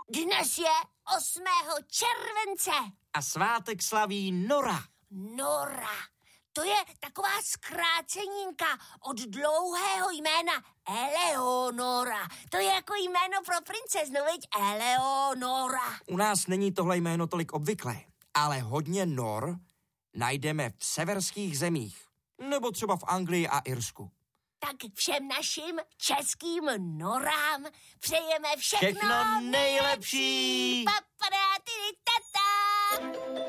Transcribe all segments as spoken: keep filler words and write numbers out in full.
Dnes je osmého července. A svátek slaví Nora. Nora. To je taková zkráceninka od dlouhého jména Eleonora. To je jako jméno pro princeznu, viď? Eleonora. U nás není tohle jméno tolik obvyklé, ale hodně Nor najdeme v severských zemích. Nebo třeba v Anglii a Irsku. Tak všem našim českým norám přejeme všechno, všechno nejlepší. Paparáty, tata.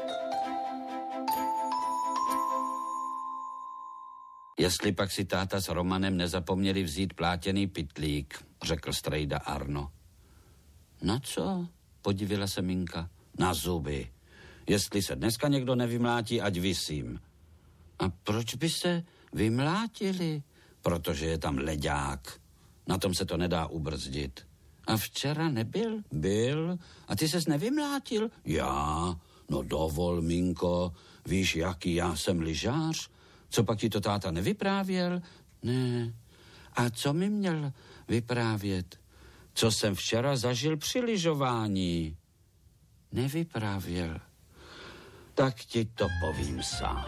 Jestli pak si táta s Romanem nezapomněli vzít plátěný pytlík, řekl strejda Arno. Na co? Podivila se Minka. Na zuby. Jestli se dneska někdo nevymlátí, ať visím. A proč by se vymlátili? Protože je tam leďák. Na tom se to nedá ubrzdit. A včera nebyl? Byl. A ty ses nevymlátil? Já? No dovol, Minko. Víš, jaký já jsem lyžář? Co pak ti to táta nevyprávěl? Ne. A co mi měl vyprávět? Co jsem včera zažil při lyžování? Nevyprávěl. Tak ti to povím sám.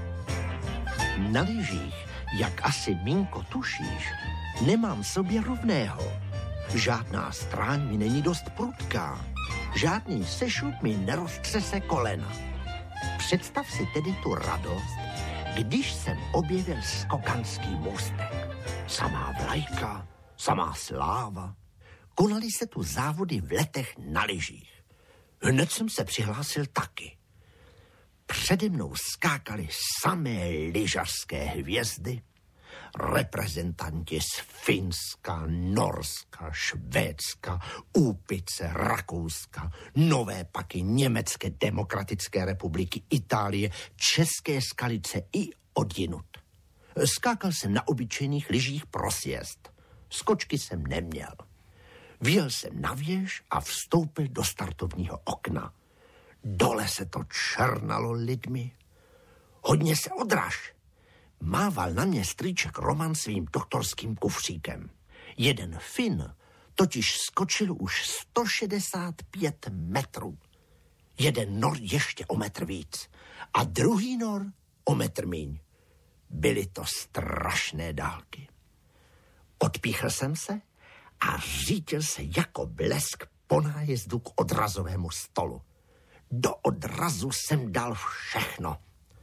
Na lyžích, jak asi, Minko, tušíš, nemám sobě rovného. Žádná stráň mi není dost prudká. Žádný sešup mi neroztřese kolena. Představ si tedy tu radost, když jsem objevil skokanský můstek. Samá vlajka, samá sláva. Konaly se tu závody v letech na lyžích. Hned jsem se přihlásil taky. Přede mnou skákali samé lyžařské hvězdy, reprezentanti z Finska, Norska, Švédska, Úpice, Rakouska, Nové Paky, Německé demokratické republiky, Itálie, České Skalice i odjinut. Skákal jsem na obyčejných lyžích pro sjezd. Skočky jsem neměl. Vyjel jsem na věž a vstoupil do startovního okna. Dole se to černalo lidmi. Hodně se odraž. Mával na mě strýček Roman svým doktorským kufříkem. Jeden Fin totiž skočil už sto šedesát pět metrů. Jeden Nor ještě o metr víc a druhý Nor o metr míň. Byly to strašné dálky. Odpíchl jsem se a řítil se jako blesk po nájezdu k odrazovému stolu. Do odrazu jsem dal všechno.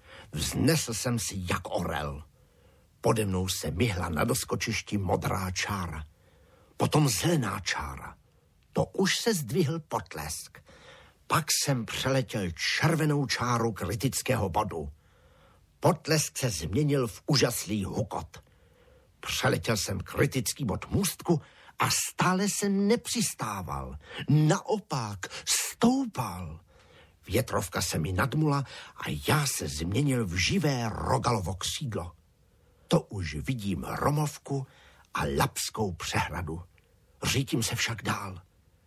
Vznesl jsem si jak orel. Pode mnou se myhla na doskočišti modrá čára. Potom zelená čára. To už se zdvihl potlesk. Pak jsem přeletěl červenou čáru kritického bodu. Potlesk se změnil v úžaslý hukot. Přeletěl jsem kritický bod můstku a stále jsem nepřistával. Naopak stoupal. Větrovka se mi nadmula a já se změnil v živé rogalovo křídlo. To už vidím Romovku a Lapskou přehradu. Řítím se však dál.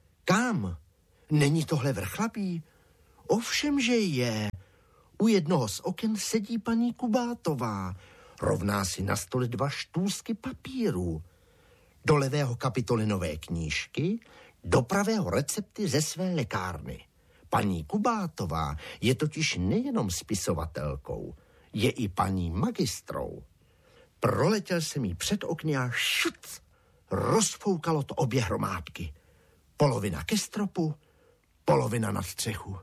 Kam? Není tohle Vrchlabí? Ovšem, že je. U jednoho z oken sedí paní Kubátová. Rovná si na stole dva štůzky papírů. Do levého kapitoly nové knížky, do pravého recepty ze své lékárny. Paní Kubátová je totiž nejenom spisovatelkou, je i paní magistrou. Proletěl jsem jí před okny a šuc, rozfoukalo to obě hromádky. Polovina ke stropu, polovina na střechu.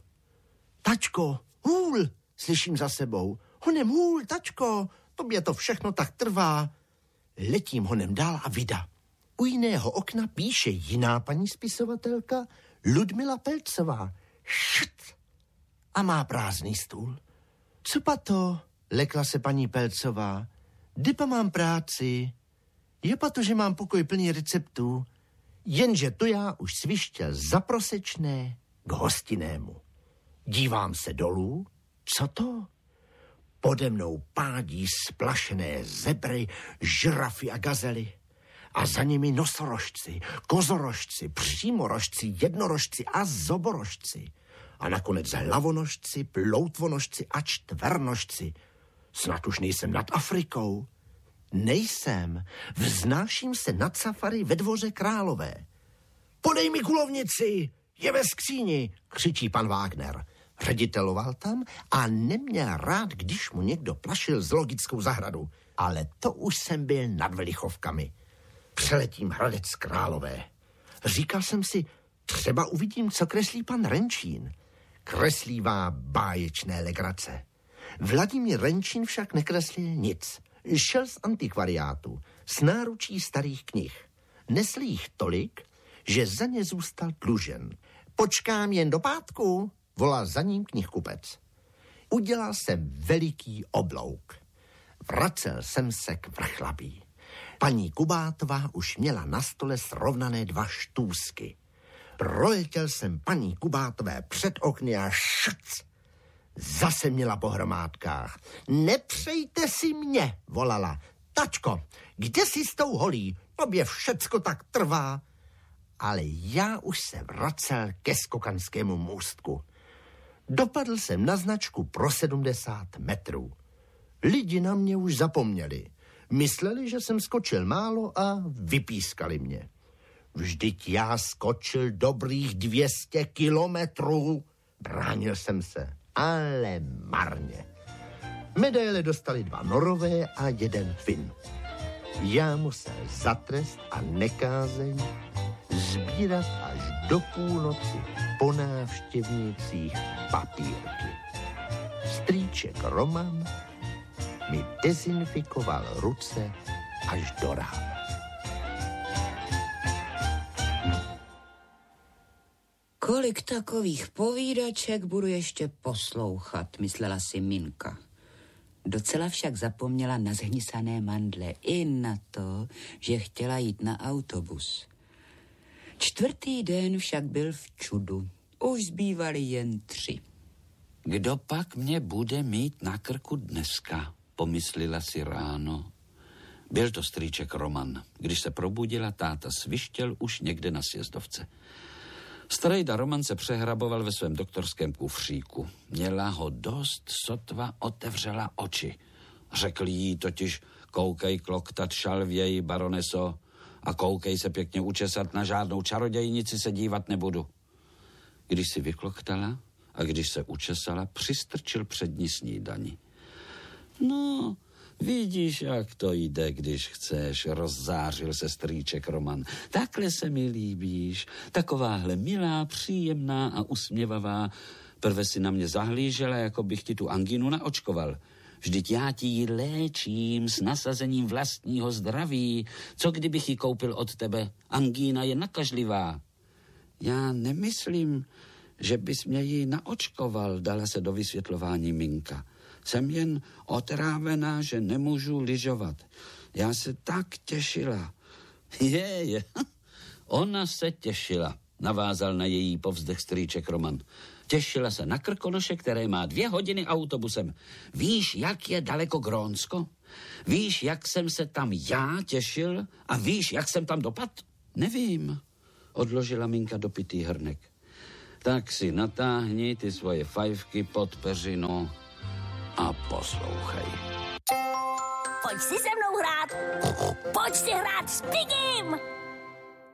Tačko, hůl, slyším za sebou. Honem hůl, tačko, tobě to všechno tak trvá. Letím honem dál a vida. U jiného okna píše jiná paní spisovatelka, Ludmila Pelcová. Št! A má prázdný stůl. Co pa to? Lekla se paní Pelcová. Dypa mám práci. Je pa to, že mám pokoj plný receptů. Jenže to já už svištěl zaprosečné k hostinému. Dívám se dolů. Co to? Pode mnou pádí splašené zebry, žirafy a gazely. A za nimi nosorožci, kozorožci, přímorožci, jednorožci a zoborožci. A nakonec hlavonožci, ploutvonožci a čtvernožci. Snad už nejsem nad Afrikou. Nejsem. Vznáším se nad safari ve dvoře králové. Podej mi kulovnici, je ve skříni, křičí pan Wagner. Řediteloval tam a neměl rád, když mu někdo plašil zoologickou zahradu. Ale to už jsem byl nad Velichovkami. Přeletím Hradec Králové. Říkal jsem si, třeba uvidím, co kreslí pan Renčín. Kreslívá báječné legrace. Vladimír Renčín však nekreslil nic. Šel z antikvariátu, s náručí starých knih. Nesl jich tolik, že za ně zůstal dlužen. Počkám jen do pátku, volal za ním knihkupec. Udělal jsem veliký oblouk. Vracel jsem se k vrchlabí. Paní Kubátová už měla na stole srovnané dva štůzky. Proletěl jsem paní Kubátové před okny a šc. Zase měla po hromádkách. Nepřejte si mě, volala. Tačko, kde jsi s tou holí? Tobě všecko tak trvá. Ale já už se vracel ke skokanskému můstku. Dopadl jsem na značku pro sedmdesát metrů. Lidi na mě už zapomněli. Mysleli, že jsem skočil málo a vypískali mě. Vždyť já skočil dobrých dvě stě kilometrů. Bránil jsem se, ale marně. Medaile dostali dva Norové a jeden Fin. Já musel za trest a nekázeň sbírat až do půlnoci po návštěvnících papírky. Strýček Roman mi dezinfikoval ruce až do rána. Kolik takových povídaček budu ještě poslouchat, myslela si Minka. Docela však zapomněla na zhnisané mandle i na to, že chtěla jít na autobus. Čtvrtý den však byl v čudu. Už zbývaly jen tři. Kdo pak mě bude mít na krku dneska, pomyslela si ráno. Byl to strýček Roman. Když se probudila, táta svištěl už někde na sjezdovce. Strejda Roman se přehraboval ve svém doktorském kufříku. Měla ho dost, sotva otevřela oči. Řekl jí totiž, koukej kloktat šalvěji, baroneso, a koukej se pěkně učesat, na žádnou čarodějnici se dívat nebudu. Když si vykloktala a když se učesala, přistrčil před ní snídani. No, vidíš, jak to jde, když chceš, rozzářil se strýček Roman. Takhle se mi líbíš, takováhle milá, příjemná a usměvavá. Prve si na mě zahlížela, jako bych ti tu angínu naočkoval. Vždyť já ti ji léčím s nasazením vlastního zdraví. Co kdybych ji koupil od tebe? Angína je nakažlivá. Já nemyslím, že bys mě ji naočkoval, dala se do vysvětlování Minka. Jsem jen otrávená, že nemůžu lyžovat. Já se tak těšila. Je, je. Ona se těšila, navázal na její povzdech strýček Roman. Těšila se na Krkonoše, které má dvě hodiny autobusem. Víš, jak je daleko Grónsko? Víš, jak jsem se tam já těšil? A víš, jak jsem tam dopad? Nevím, odložila Minka dopitý hrnek. Tak si natáhni ty svoje fajfky pod peřinu a poslouchej. Pojď si se mnou hrát. Pojď si hrát s Pigim.